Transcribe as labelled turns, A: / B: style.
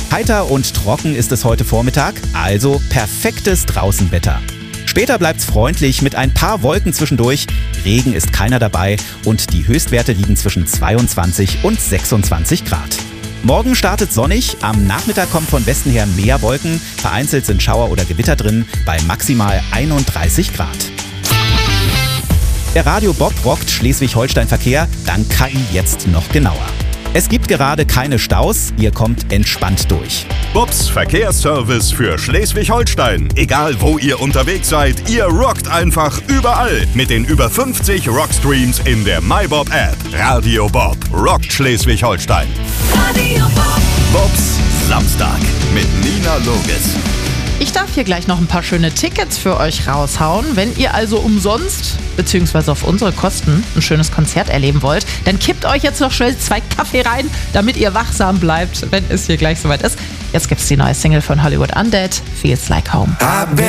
A: Heiter und trocken ist es heute Vormittag, also perfektes Draußenwetter. Später bleibt's freundlich mit ein paar Wolken zwischendurch, Regen ist keiner dabei und die Höchstwerte liegen zwischen 22 und 26 Grad. Morgen startet sonnig, am Nachmittag kommen von Westen her mehr Wolken, vereinzelt sind Schauer oder Gewitter drin, bei maximal 31 Grad. Der Radio Bob rockt Schleswig-Holstein-Verkehr, dank KI jetzt noch genauer. Es gibt gerade keine Staus, ihr kommt entspannt durch.
B: Bobs Verkehrsservice für Schleswig-Holstein. Egal wo ihr unterwegs seid, ihr rockt einfach überall mit den über 50 Rockstreams in der MyBob-App. Radio Bob rockt Schleswig-Holstein.
C: Radio Bob.
B: Bobs Samstag mit Nina Loges.
D: Ich darf hier gleich noch ein paar schöne Tickets für euch raushauen. Wenn ihr also umsonst bzw. auf unsere Kosten ein schönes Konzert erleben wollt, dann kippt euch jetzt noch schnell 2 Kaffee rein, damit ihr wachsam bleibt, wenn es hier gleich soweit ist. Jetzt gibt's die neue Single von Hollywood Undead, Feels Like Home.